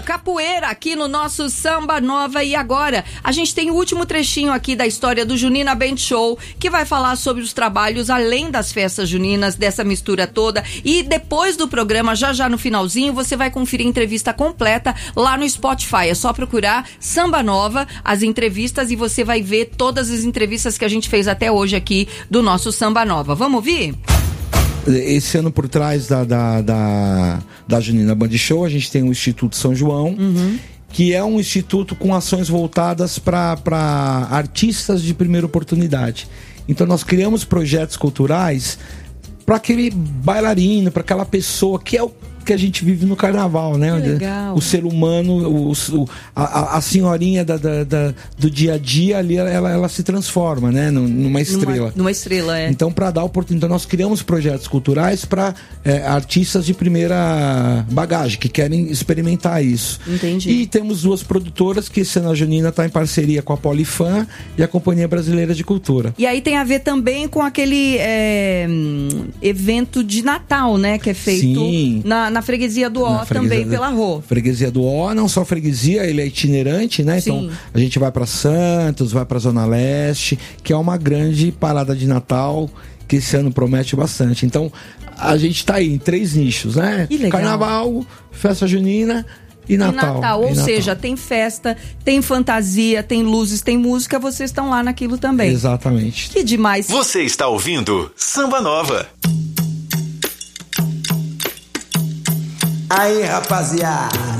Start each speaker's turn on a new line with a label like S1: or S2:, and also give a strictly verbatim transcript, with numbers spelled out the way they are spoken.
S1: Capoeira aqui no nosso Samba Nova. E agora, a gente tem o último trechinho aqui da história do Junina Band Show, que vai falar sobre os trabalhos além das festas juninas, dessa mistura toda. E depois do programa, já já no finalzinho, você vai conferir a entrevista completa lá no Spotify. É só procurar Samba Nova, as entrevistas, e você vai ver todas as entrevistas que a gente fez até hoje aqui do nosso Samba Nova. Vamos ouvir?
S2: Esse ano, por trás da, da, da, da Junina Band Show, a gente tem o Instituto São João, uhum. que é um instituto com ações voltadas para artistas de primeira oportunidade. Então nós criamos projetos culturais para aquele bailarino, para aquela pessoa que é o que a gente vive no carnaval, né?
S1: Legal.
S2: O ser humano, o, o, a, a senhorinha da, da, da, do dia a dia ali, ela, ela se transforma, né? Numa estrela.
S1: Numa, numa estrela, é.
S2: Então, para dar oportunidade, então, nós criamos projetos culturais para é, artistas de primeira bagagem, que querem experimentar isso.
S1: Entendi.
S2: E temos duas produtoras, que esse ano a Junina está em parceria com a Polifan e a Companhia Brasileira de Cultura.
S1: E aí tem a ver também com aquele é, evento de Natal, né? Que é feito
S2: Sim.
S1: na Na freguesia do Ó, também do, pela Rô.
S2: Freguesia do Ó, não só freguesia, ele é itinerante, né?
S1: Sim.
S2: Então a gente vai para Santos, vai para Zona Leste, que é uma grande parada de Natal que esse ano promete bastante. Então a gente tá aí em três nichos, né?
S1: Que legal.
S2: Carnaval, festa junina e Natal.
S1: E Natal, ou
S2: e
S1: seja,
S2: Natal.
S1: Tem festa, tem fantasia, tem luzes, tem música, vocês estão lá naquilo também.
S2: Exatamente.
S1: Que demais.
S3: Você está ouvindo Samba Nova.
S4: Aí, rapaziada,